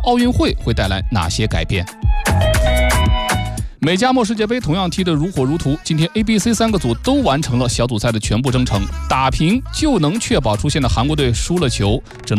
奥运会会带来哪些改变？美加墨世界杯同样踢得如火如荼，今天 A、B、C 3个组都完成了小组赛的全部征程，打平就能确保出线的韩国队输了球，